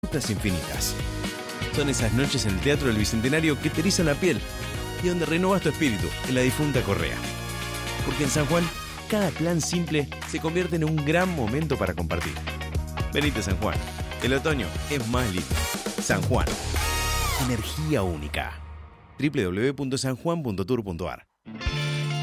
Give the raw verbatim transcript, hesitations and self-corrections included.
anécdotas infinitas. Son esas noches en el Teatro del Bicentenario que te erizan la piel y donde renovas tu espíritu en la difunta Correa. Porque en San Juan, cada plan simple se convierte en un gran momento para compartir. Venite a San Juan. El otoño es más lindo. San Juan. Energía única. doble u doble u doble u punto san juan punto tour punto a r